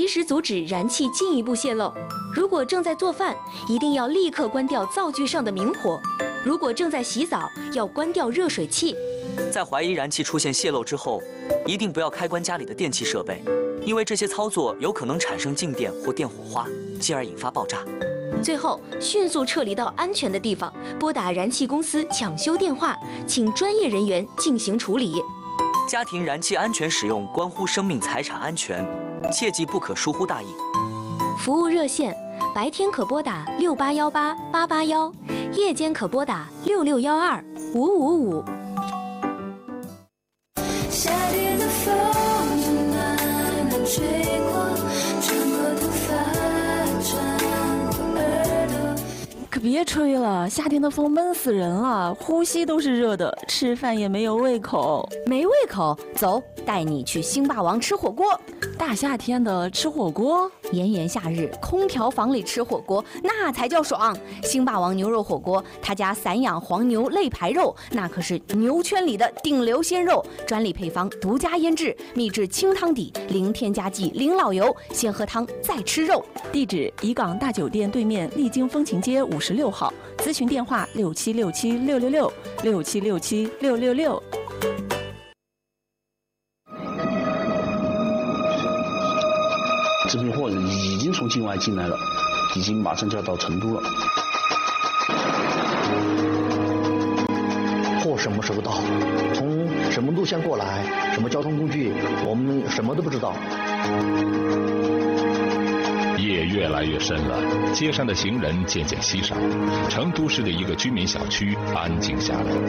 时阻止燃气进一步泄漏。如果正在做饭，一定要立刻关掉灶具上的明火；如果正在洗澡，要关掉热水器。 在怀疑燃气出现泄漏之后，一定不要开关家里的电器设备，因为这些操作有可能产生静电或电火花，进而引发爆炸。 最后，迅速撤离到安全的地方，拨打燃气公司抢修电话，请专业人员进行处理。 家庭燃气安全使用关乎生命财产安全，切记不可疏忽大意。 服务热线：白天可拨打68188881，夜间可拨打66125555。 夏天的风从哪里吹过，穿过头发，穿过耳朵。 可别吹了，夏天的风闷死人了，呼吸都是热的，吃饭也没有胃口。 没胃口，走，带你去星霸王吃火锅。 大夏天的吃火锅， 炎炎夏日，空调房里吃火锅那才叫爽。星霸王牛肉火锅，他家散养黄牛肋排肉，那可是牛圈里的顶流鲜肉，专利配方，独家腌制，秘制清汤底，零添加剂，零老油，先喝汤再吃肉。 地址：怡港大酒店对面丽晶风情街56号，咨询电话6767666667676666。 这批货已经从境外进来了，已经马上就要到成都了。 货什么时候到？从什么路线过来？什么交通工具？我们什么都不知道。 夜越来越深了，街上的行人渐渐稀少，成都市的一个居民小区安静下来。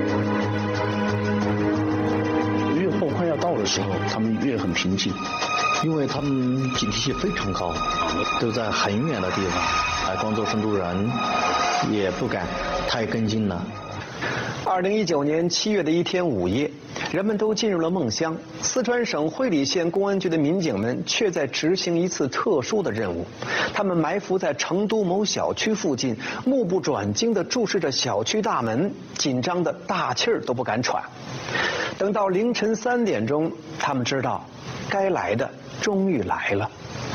越货快要到的时候，他们越很平静。 因为他们警惕性非常高，都在很远的地方，广州、成都人也不敢太跟进了。 2019年7月的一天午夜，人们都进入了梦乡。四川省会理县公安局的民警们却在执行一次特殊的任务，他们埋伏在成都某小区附近，目不转睛地注视着小区大门，紧张的大气儿都不敢喘。等到凌晨3点钟，他们知道该来的终于来了。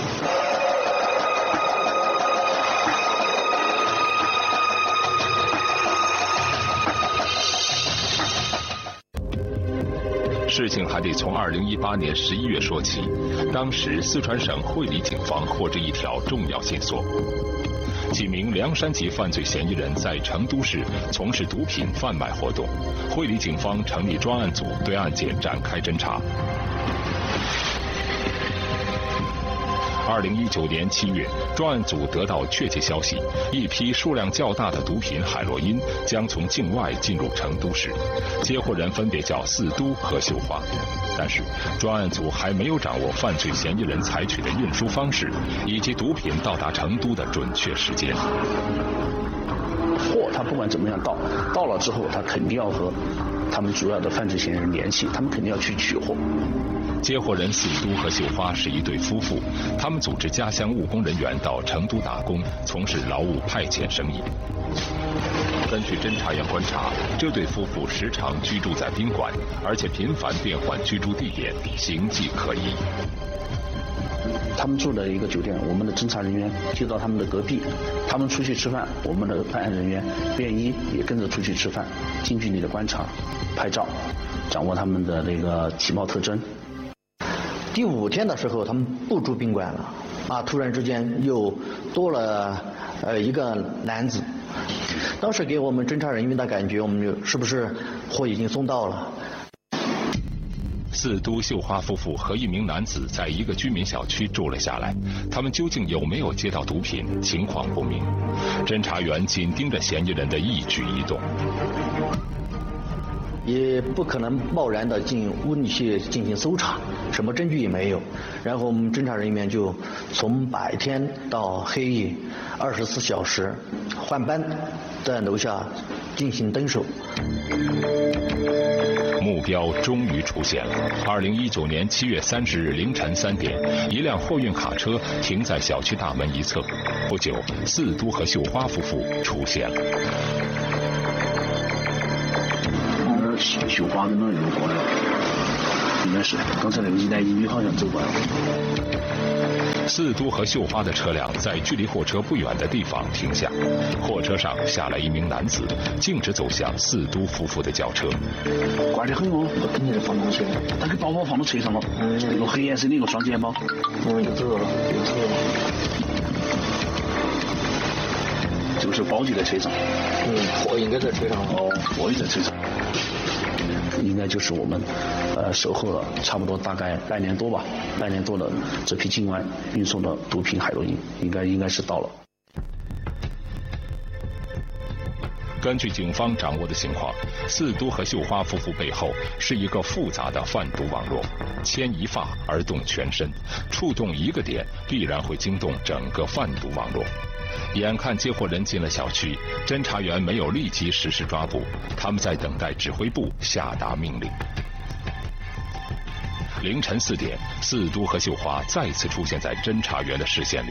事情还得从2018年11月说起。当时四川省会理警方获知一条重要线索：几名凉山籍犯罪嫌疑人在成都市从事毒品贩卖活动。会理警方成立专案组对案件展开侦查。2019年7月，专案组得到确切消息，一批数量较大的毒品海洛因将从境外进入成都市，接货人分别叫四都和绣花。但是，专案组还没有掌握犯罪嫌疑人采取的运输方式以及毒品到达成都的准确时间。 货他不管怎么样到了之后，他肯定要和他们主要的犯罪嫌疑人联系，他们肯定要去取货。 接货人四都和绣花是一对夫妇，他们组织家乡务工人员到成都打工，从事劳务派遣生意。根据侦查员观察，这对夫妇时常居住在宾馆，而且频繁变换居住地点，形迹可疑。 他们住的一个酒店，我们的侦查人员就到他们的隔壁，他们出去吃饭，我们的办案人员便衣也跟着出去吃饭，近距离的观察、拍照，掌握他们的那个体貌特征。 第5天的时候，他们不住宾馆了，突然之间又多了一个男子。当时给我们侦查人员的感觉，我们就是不是货已经送到了。 四都绣花夫妇和一名男子在一个居民小区住了下来，他们究竟有没有接到毒品，情况不明。侦查员紧盯着嫌疑人的一举一动。 也不可能贸然的进屋里去进行搜查，什么证据也没有。然后我们侦查人员就从白天到黑夜24小时换班，在楼下进行蹲守。 目标终于出现了。2019年7月30日凌晨3点，一辆货运卡车停在小区大门一侧。不久，四都和绣花夫妇出现了。 绣花跟那有关了，应该是刚才那个101好像走过来了。 四都和秀花的车辆在距离货车不远的地方停下，货车上下来一名男子，径直走向四都夫妇的轿车。 怪得很哦， 肯定是放东西。 他给包包放到车上了，那个黑颜色的一个双肩包。 有这个了，有这个了。 就是包就在车上。 货应该在车上。 哦，货也在车上。应该就是我们守候了差不多大概半年多吧，半年多的这批境外运送的毒品海洛因，应该是到了。 根据警方掌握的情况，四都和秀花夫妇背后是一个复杂的贩毒网络，牵一发而动全身，触动一个点必然会惊动整个贩毒网络。眼看接货人进了小区，侦查员没有立即实施抓捕，他们在等待指挥部下达命令。凌晨4点，四都和秀花再次出现在侦查员的视线里。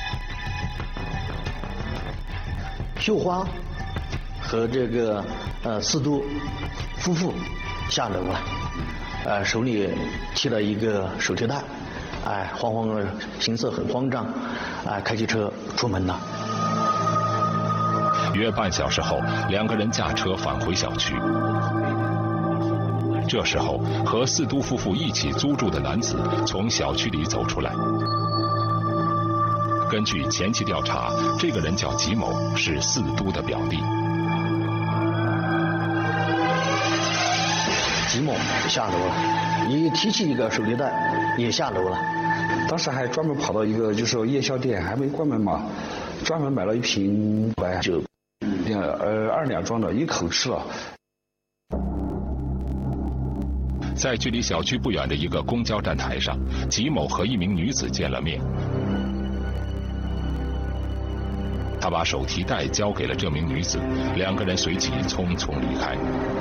秀花和这个四都夫妇下楼了，手里提了一个手提袋，慌慌的形色很慌张，开起车出门了。 约半小时后，两个人驾车返回小区。这时候，和四都夫妇一起租住的男子从小区里走出来。根据前期调查，这个人叫吉某，是四都的表弟。 吉某下楼了，也提起一个手提袋，也下楼了。 当时还专门跑到一个就是说夜宵店，还没关门嘛，专门买了一瓶白酒，2两装的，一口吃了。 在距离小区不远的一个公交站台上，吉某和一名女子见了面。他把手提袋交给了这名女子，两个人随即匆匆离开。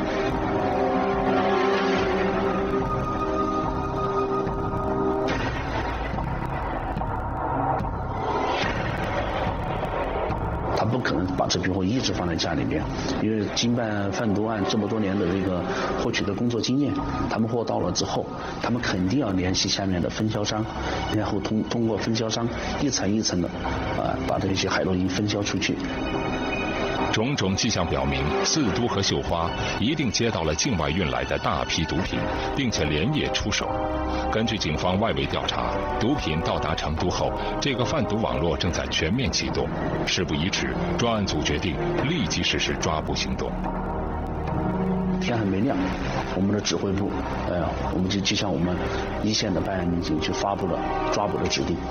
他不可能把这批货一直放在家里边，因为经办贩毒案这么多年的这个获取的工作经验，他们货到了之后，他们肯定要联系下面的分销商，然后通过分销商一层一层的把这些海洛因分销出去。 种种迹象表明，四都和秀花一定接到了境外运来的大批毒品，并且连夜出手。根据警方外围调查，毒品到达成都后，这个贩毒网络正在全面启动。事不宜迟，专案组决定立即实施抓捕行动。 天还没亮，我们的指挥部，我们就向我们一线的办案民警去发布了抓捕的指令。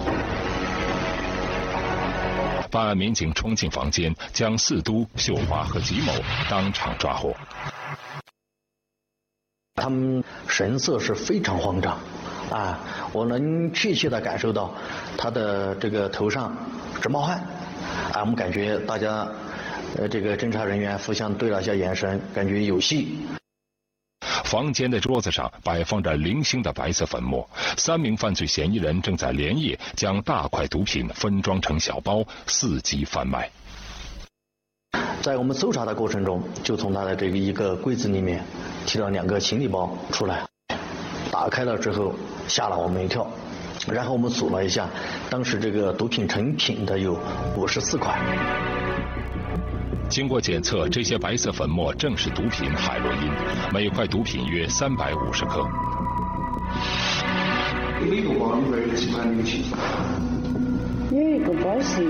办案民警冲进房间，将四都、秀花和吉某当场抓获。 他们神色是非常慌张，我能确切地感受到他的这个头上直冒汗，我们感觉大家这个侦查人员互相对了一下眼神，感觉有戏。 房间的桌子上摆放着零星的白色粉末，3名犯罪嫌疑人正在连夜将大块毒品分装成小包，伺机贩卖。 在我们搜查的过程中，就从他的这个一个柜子里面提了2个行李包出来，打开了之后吓了我们一跳，然后我们数了一下，当时这个毒品成品的有54块。 经过检测，这些白色粉末正是毒品海洛因，每块毒品约350克。 一个包里边有几块零钱？ 有一个包是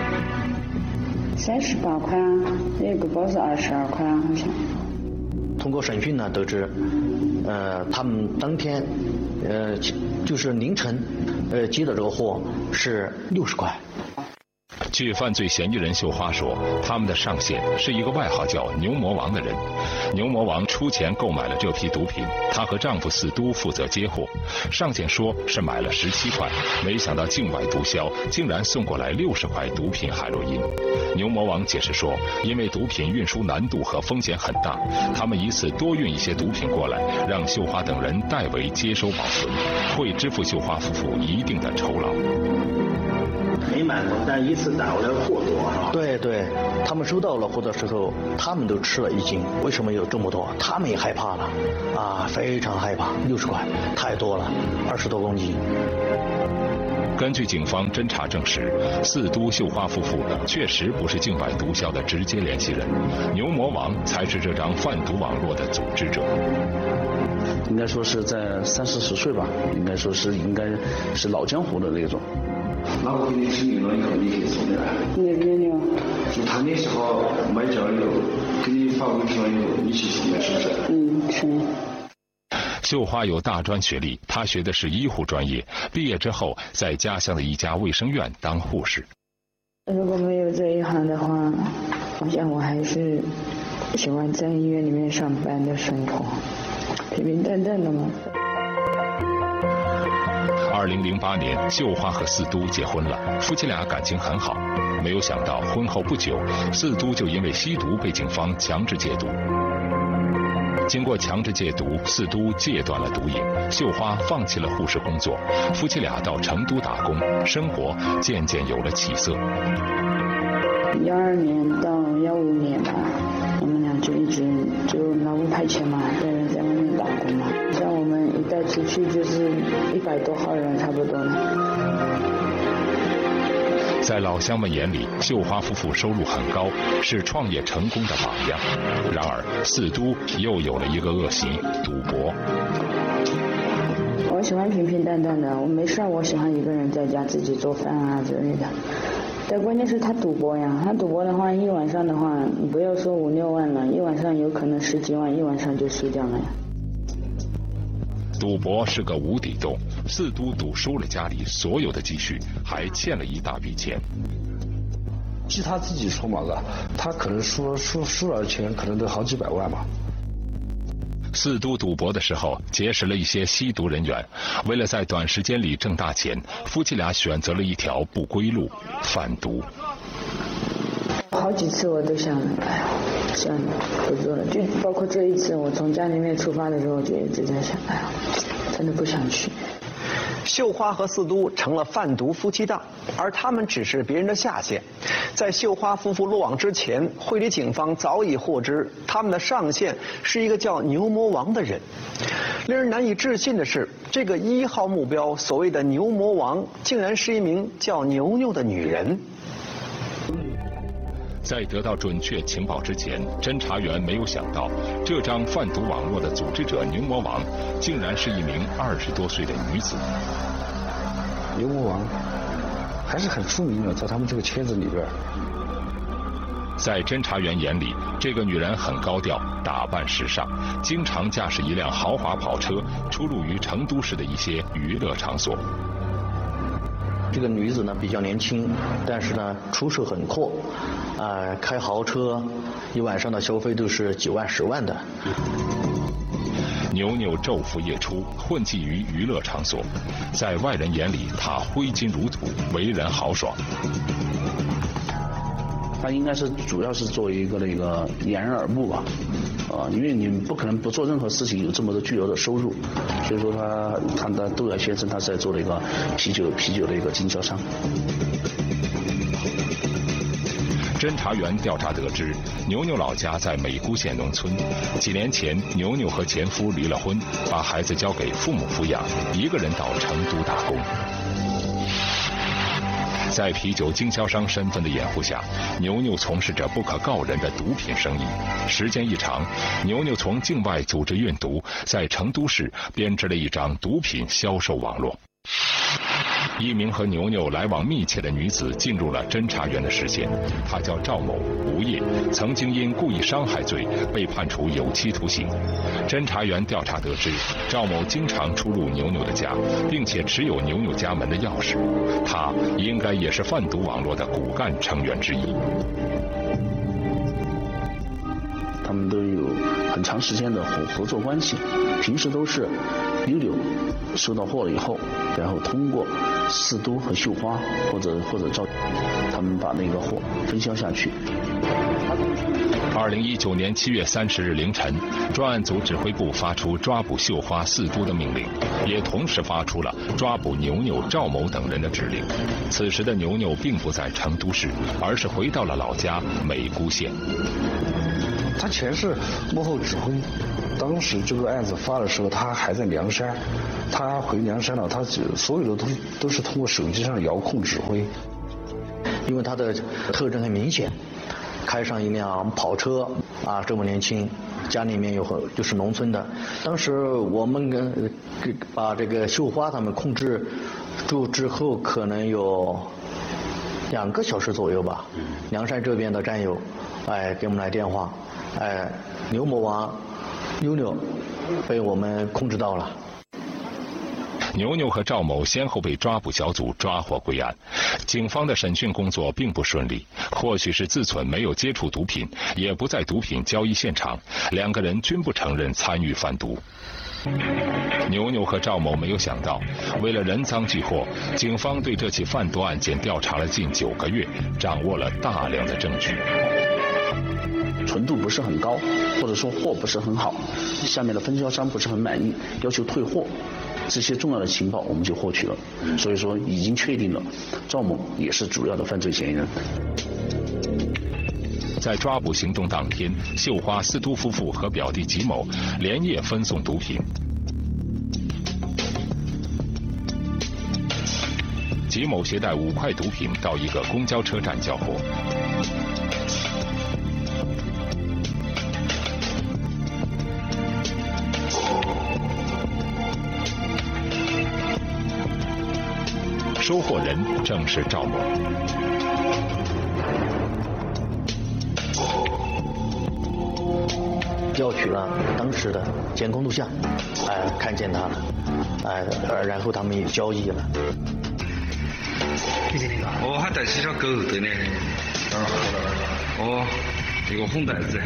38块有一个包是22块好像。 通过审讯呢，得知，他们当天，就是凌晨，接的这个货是60块。 据犯罪嫌疑人秀花说，他们的上线是一个外号叫牛魔王的人。牛魔王出钱购买了这批毒品，她和丈夫四都负责接货。上线说是买了17块，没想到境外毒枭竟然送过来60块毒品海洛因。牛魔王解释说，因为毒品运输难度和风险很大，他们以此多运一些毒品过来，让秀花等人代为接收保存，会支付秀花夫妇一定的酬劳。 没买过，但一次打过来货多是吧？ 对，他们收到了货的时候，他们都吃了一惊，为什么有这么多？他们也害怕了，非常害怕，60块太多了，20多公斤。 根据警方侦查证实，四都秀花夫妇确实不是境外毒枭的直接联系人，牛魔王才是这张贩毒网络的组织者。 应该说是在30-40岁吧，应该是老江湖的那种。 那我给你指明了以后，你可以做的。 哪边的？ 就他那时候卖掉以后，给你发微信了以后，你去送的，是不是？ 是。 秀花有大专学历，她学的是医护专业，毕业之后在家乡的一家卫生院当护士。 如果没有这一行的话，好像我还是喜欢在医院里面上班的生活，平平淡淡的嘛。 2008年，秀花和四都结婚了，夫妻俩感情很好。没有想到婚后不久，四都就因为吸毒被警方强制戒毒。经过强制戒毒，四都戒断了毒瘾，秀花放弃了护士工作，夫妻俩到成都打工，生活渐渐有了起色。 12年到15年吧，我们俩就一直就劳务派遣嘛，在外面打工嘛。像我们一带出去就是100多号人差不多了。 在老乡们眼里，秀花夫妇收入很高，是创业成功的榜样。然而，四都又有了一个恶习——赌博。 我喜欢平平淡淡的，我没事我喜欢一个人在家自己做饭啊之类的。但关键是他赌博呀，他赌博的话，一晚上的话，你不要说5-6万了，一晚上有可能10几万，一晚上就输掉了呀。 赌博是个无底洞，四都赌输了家里所有的积蓄，还欠了一大笔钱。 据他自己说嘛，他可能输了钱，可能都好几百万吧。 四都赌博的时候结识了一些吸毒人员，为了在短时间里挣大钱，夫妻俩选择了一条不归路——贩毒。 好几次我都想，哎呀，算了，不做了。就包括这一次，我从家里面出发的时候，就一直在想，哎呀，真的不想去。 秀花和四都成了贩毒夫妻档，而他们只是别人的下线。在秀花夫妇落网之前，会理警方早已获知他们的上线是一个叫牛魔王的人。令人难以置信的是，这个1号目标所谓的牛魔王，竟然是一名叫牛牛的女人。 在得到准确情报之前，侦查员没有想到，这张贩毒网络的组织者牛魔王，竟然是一名20多岁的女子。 牛魔王还是很出名的，在他们这个圈子里边。 在侦查员眼里，这个女人很高调，打扮时尚，经常驾驶一辆豪华跑车，出入于成都市的一些娱乐场所。 这个女子呢比较年轻，但是呢出手很阔，开豪车，一晚上的消费都是几万、10万的。 牛牛昼伏夜出，混迹于娱乐场所，在外人眼里，他挥金如土，为人豪爽。 他应该是主要是作为一个那个掩人耳目吧，因为你不可能不做任何事情有这么多巨额的收入，所以说他窦雅先生他是在做了一个啤酒的一个经销商。 侦查员调查得知，牛牛老家在美姑县农村。几年前，牛牛和前夫离了婚，把孩子交给父母抚养，一个人到成都打工。在啤酒经销商身份的掩护下，牛牛从事着不可告人的毒品生意。时间一长，牛牛从境外组织运毒，在成都市编织了一张毒品销售网络。一名和牛牛来往密切的女子进入了侦查员的视线，她叫赵某，无业，曾经因故意伤害罪被判处有期徒刑。侦查员调查得知，赵某经常出入牛牛的家，并且持有牛牛家门的钥匙，他应该也是贩毒网络的骨干成员之一。 他们都有很长时间的合作关系，平时都是牛牛收到货了以后，然后通过四都和绣花或者赵，他们把那个货分销下去。 2019年7月30日凌晨，专案组指挥部发出抓捕绣花、四都的命令，也同时发出了抓捕牛牛、赵某等人的指令。此时的牛牛并不在成都市，而是回到了老家美姑县。 他全是幕后指挥， 当时这个案子发的时候，他还在凉山，他回凉山了，他所有的都是通过手机上遥控指挥。 因为他的特征很明显，开上一辆跑车啊，这么年轻，家里面就是农村的。当时我们把这个绣花他们控制住之后，可能有2个小时左右吧。凉山这边的战友，给我们来电话，牛魔王妞妞被我们控制到了。 牛牛和赵某先后被抓捕小组抓获归案，警方的审讯工作并不顺利，或许是自忖没有接触毒品，也不在毒品交易现场，2个人均不承认参与贩毒。牛牛和赵某没有想到，为了人赃俱获，警方对这起贩毒案件调查了近9个月，掌握了大量的证据。 纯度不是很高，或者说货不是很好，下面的分销商不是很满意，要求退货，这些重要的情报我们就获取了，所以说已经确定了赵某也是主要的犯罪嫌疑人。 在抓捕行动当天，绣花司都夫妇和表弟吉某连夜分送毒品。吉某携带5块毒品到一个公交车站交货。收货人正是赵某。 调取了当时的监控录像，看见他了，然后他们也交易了。 哦，还带起条狗的呢。哦，一个红袋子。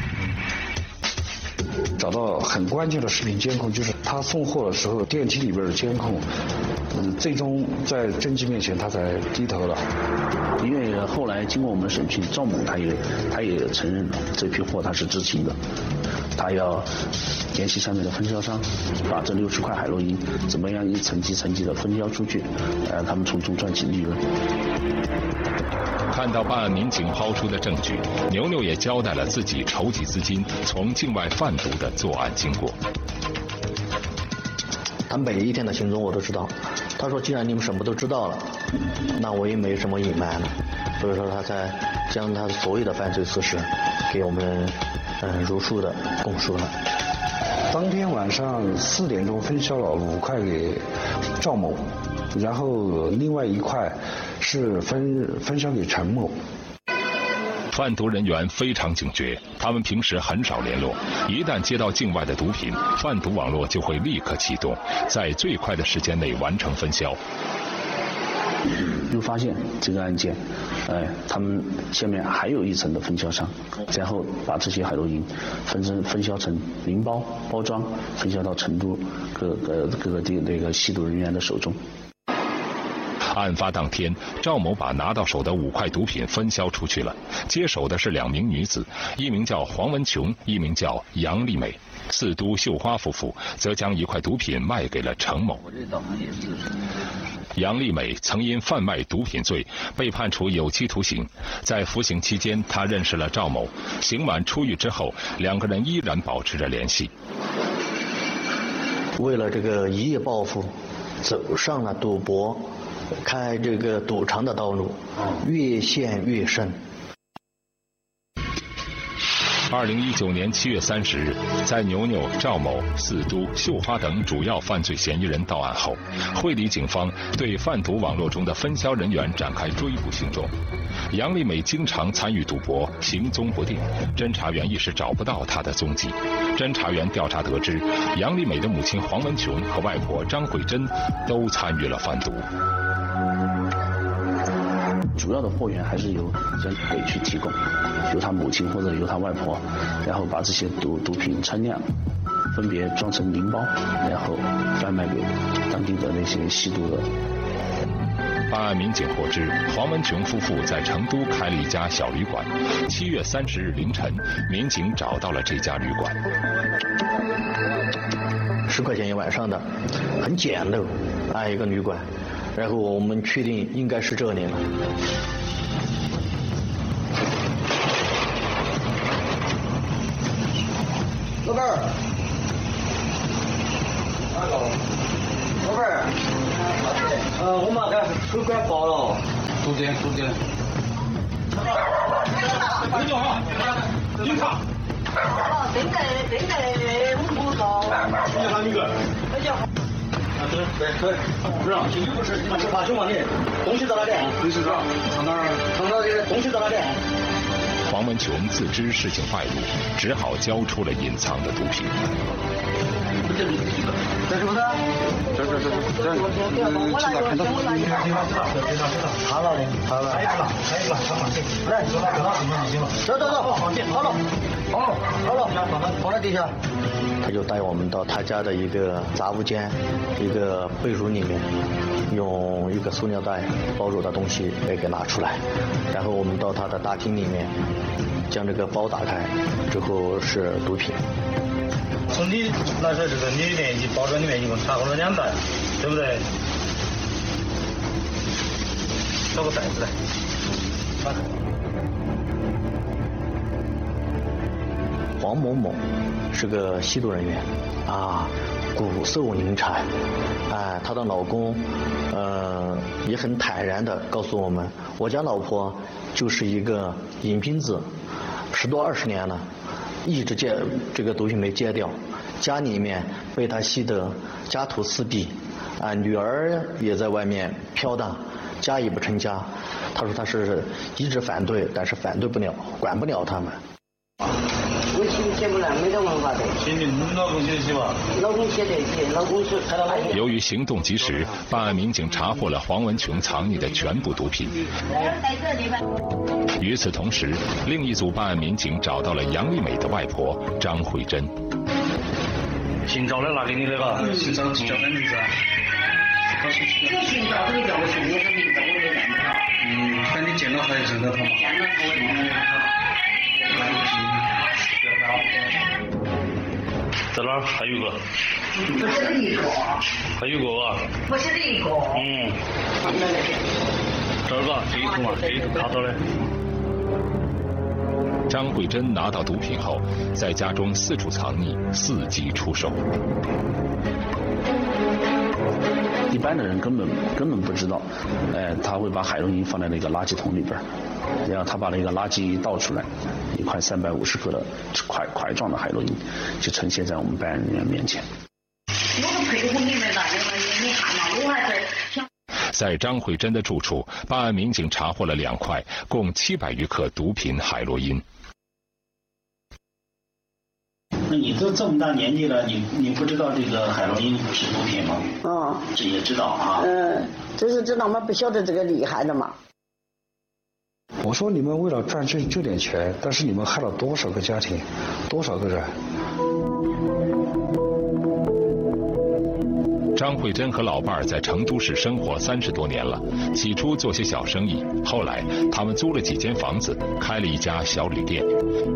找到很关键的视频监控，就是他送货的时候电梯里边的监控，最终在证据面前他才低头了。 因为后来经过我们审讯，赵某他也承认了这批货他是知情的，他要联系下面的分销商，把这60块海洛因怎么样一层级层级的分销出去，他们从中赚取利润。 看到办案民警抛出的证据，牛牛也交代了自己筹集资金从境外贩毒的作案经过。 他每一天的行踪我都知道。他说既然你们什么都知道了，那我也没什么隐瞒了，所以说他才将他所有的犯罪事实给我们如数的供述了。 当天晚上4点钟分销了5块给赵某，然后另外1块是分销给陈某。 贩毒人员非常警觉，他们平时很少联络，一旦接到境外的毒品，贩毒网络就会立刻启动，在最快的时间内完成分销。 又发现这个案件，他们下面还有一层的分销商，然后把这些海洛因分销成0包包装，分销到成都各个地那个吸毒人员的手中。 案发当天，赵某把拿到手的5块毒品分销出去了，接手的是2名女子，一名叫黄文琼，一名叫杨丽美。四都绣花夫妇则将1块毒品卖给了程某。杨丽美曾因贩卖毒品罪被判处有期徒刑，在服刑期间，她认识了赵某，刑满出狱之后，2个人依然保持着联系。 为了这个一夜暴富，走上了赌博、开这个赌场的道路，越陷越深。 2019年7月30日，在牛牛、赵某、四都、绣花等主要犯罪嫌疑人到案后，会理警方对贩毒网络中的分销人员展开追捕行动。杨丽美经常参与赌博，行踪不定，侦查员一时找不到她的踪迹。侦查员调查得知，杨丽美的母亲黄文琼和外婆张慧珍都参与了贩毒。 主要的货源还是由人给去提供，由他母亲或者由他外婆，然后把这些毒品称量，分别装成0包，然后贩卖给当地的那些吸毒的。 办案民警获知，黄文琼夫妇在成都开了一家小旅馆。7月30日凌晨，民警找到了这家旅馆。 10块钱一晚上的，很简陋，一个旅馆。然后我们确定应该是这里了。 老板儿， 老板儿，我们该收管包了， 都点。你好，警察。 正在龙头道。 你好，李哥。 大家好。 对，不让，不是，你是怕什么你？东西在哪里？ 董事长，上哪儿？ 上哪儿？东西在哪里？ 黄文琼自知事情败露，只好交出了隐藏的毒品。 这是不是？这， 我来看到。 好了，还一个，来，走，好了，放在地下。他就带我们到他家的一个杂物间，一个被褥里面，用一个塑料袋包住的东西给拿出来，然后我们到他的大厅里面，将这个包打开，之后是毒品。 从你拿出来这个里面一包装里面一共查获了2袋，对不对？找个袋子来。 黄某某是个吸毒人员啊，骨瘦嶙峋，她的老公也很坦然地告诉我们，我家老婆就是一个瘾君子，10多20年了，一直戒这个毒品没戒掉，家里面被他吸得家徒四壁，女儿也在外面飘荡，家也不成家。他说他是一直反对，但是反对不了，管不了他们。 我写不来，没得文化的。 你老公写的起吧？ 老公写的起，老公是看到老公。 由于行动及时，办案民警查获了黄文琼藏匿的全部毒品。与此同时，另一组办案民警找到了杨丽美的外婆张慧珍。 姓赵的拿给你的吧？姓赵叫啥名字啊？ 这姓赵这个叫我姓我的名字我都认不到。 那你见到他就认得他吗？ 见到他我认得他。 在哪儿？还有个。 不是的一个。 还有个啊？ 不是的一个。 这个这一头嘛，这一头卡到的。 张慧珍拿到毒品后，在家中四处藏匿，伺机出售。 一般的人根本不知道，他会把海洛因放在那个垃圾桶里边，然后他把那个垃圾倒出来，一块350克的块状的海洛因就呈现在我们办案人员面前。 我都佩服你们了，你看嘛，我还是。 在张慧珍的住处，办案民警查获了2块共700余克毒品海洛因。 那你都这么大年纪了，你不知道这个海洛因是毒品吗？这也知道啊。 就是知道嘛，不晓得这个厉害的嘛。 我说你们为了赚这点钱，但是你们害了多少个家庭，多少个人？ 张慧珍和老伴儿在成都市生活30多年了，起初做些小生意，后来他们租了几间房子，开了一家小旅店。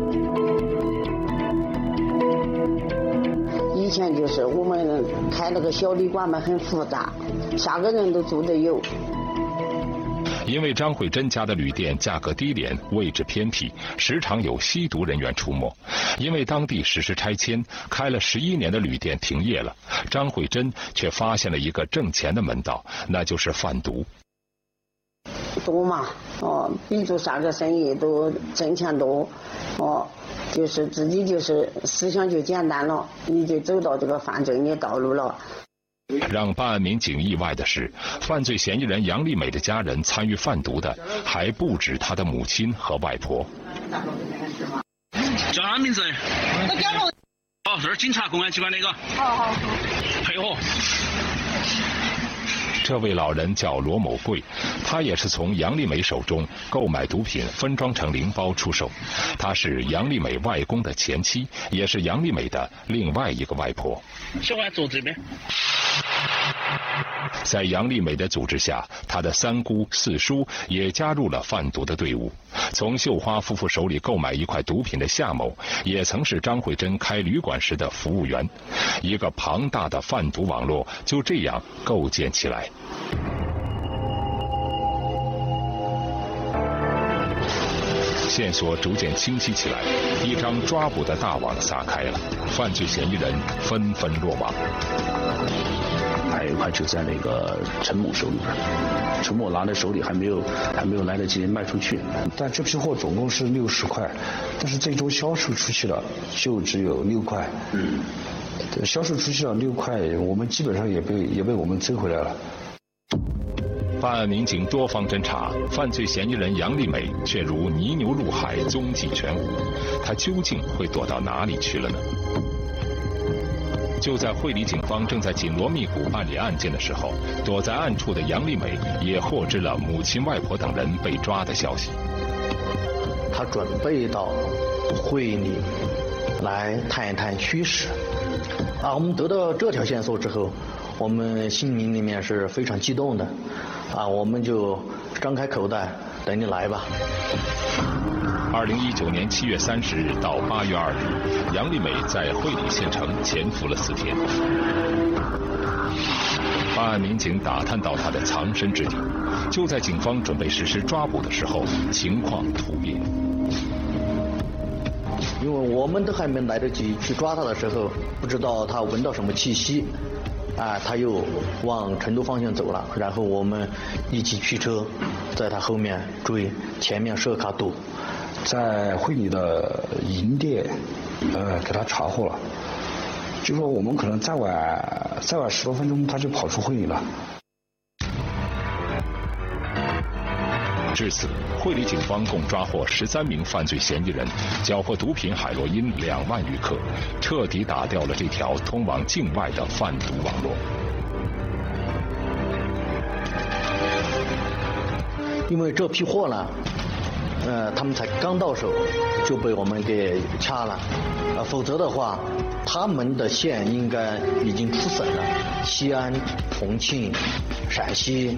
以前就是我们开那个小旅馆嘛，很复杂，啥个人都住得有。 因为张慧珍家的旅店价格低廉，位置偏僻，时常有吸毒人员出没。因为当地实施拆迁，开了11年的旅店停业了，张慧珍却发现了一个挣钱的门道，那就是贩毒。 多嘛，比做啥个生意都挣钱多，就是自己就是思想就简单了，你就走到这个犯罪的道路了。 让办案民警意外的是，犯罪嫌疑人杨丽美的家人参与贩毒的还不止她的母亲和外婆。 叫啥名字？我叫罗。这是警察公安机关那个。好，配合。 这位老人叫罗某贵，他也是从杨丽美手中购买毒品，分装成0包出售。他是杨丽美外公的前妻，也是杨丽美的另外一个外婆。 小孩坐这边。 在杨丽美的组织下，她的3姑4叔也加入了贩毒的队伍。从秀花夫妇手里购买1块毒品的夏某，也曾是张慧珍开旅馆时的服务员。一个庞大的贩毒网络就这样构建起来。 线索逐渐清晰起来，一张抓捕的大网撒开了，犯罪嫌疑人纷纷落网。 还有一块就在那个陈某手里边，陈某拿在手里还没有来得及卖出去。 但这批货总共是60块，但是最终销售出去了就只有6块。销售出去了6块，我们基本上也被我们追回来了。 办案民警多方侦查，犯罪嫌疑人杨丽美却如泥牛入海，踪迹全无。她究竟会躲到哪里去了呢？就在会理警方正在紧锣密鼓办理案件的时候，躲在暗处的杨丽美也获知了母亲、外婆等人被抓的消息。 她准备到会理来探一探虚实。我们得到这条线索之后，我们心里面是非常激动的。我们就张开口袋等你来吧。 2019年7月30日到8月2日，杨丽美在会理县城潜伏了4天。办案民警打探到她的藏身之地，就在警方准备实施抓捕的时候，情况突变。 因为我们都还没来得及去抓她的时候，不知道她闻到什么气息，她又往成都方向走了，然后我们一起驱车，在她后面追，前面设卡堵。 在会理的营店，给他查获了，就说我们可能再晚10多分钟，他就跑出会理了。 至此，会理警方共抓获13名犯罪嫌疑人，缴获毒品海洛因2万余克，彻底打掉了这条通往境外的贩毒网络。 因为这批货呢，他们才刚到手就被我们给掐了，否则的话，他们的线应该已经出省了，西安、重庆、陕西，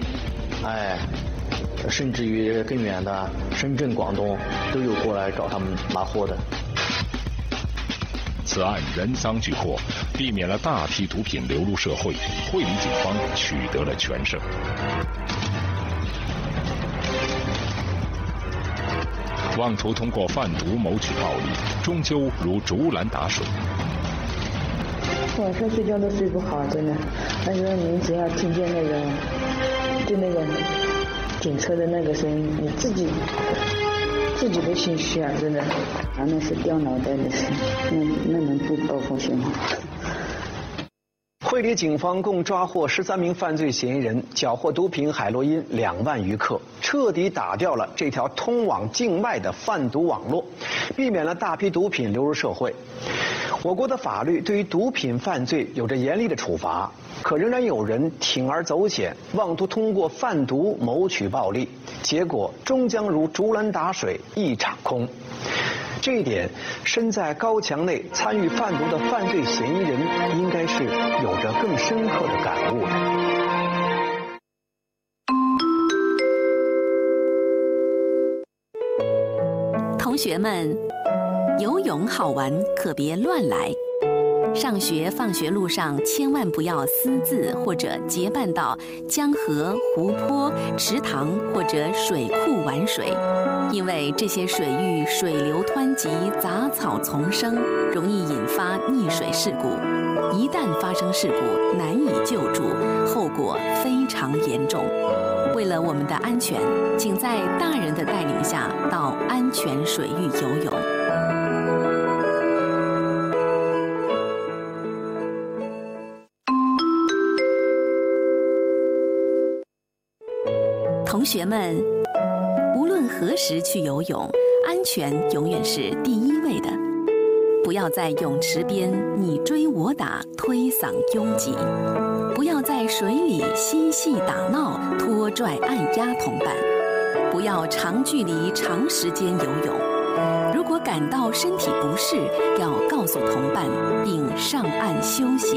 甚至于更远的深圳、广东都有过来找他们拿货的。 此案人赃俱获，避免了大批毒品流入社会，会理警方取得了全胜。妄图通过贩毒谋取暴利，终究如竹篮打水。 晚上睡觉都睡不好，真的。但是你只要听见那个警车的那个声音，你自己的心虚啊，真的。那是掉脑袋的事，那能不报复性吗？ 会理警方共抓获13名犯罪嫌疑人，缴获毒品海洛因2万余克，彻底打掉了这条通往境外的贩毒网络，避免了大批毒品流入社会。我国的法律对于毒品犯罪有着严厉的处罚，可仍然有人铤而走险，妄图通过贩毒谋取暴利，结果终将如竹篮打水一场空。这一点，身在高墙内参与贩毒的犯罪嫌疑人应该是有着更深刻的感悟的。 同学们，游泳好玩，可别乱来。上学放学路上千万不要私自或者结伴到江河、湖泊、池塘或者水库玩水，因为这些水域水流湍急，杂草丛生，容易引发溺水事故。一旦发生事故，难以救助，后果非常严重。为了我们的安全，请在大人的带领下到安全水域游泳。同学们，无论何时去游泳，安全永远是第一位的。不要在泳池边你追我打，推搡拥挤；不要在水里嬉戏打闹，拖拽按压同伴；不要长距离长时间游泳。如果感到身体不适，要告诉同伴并上岸休息。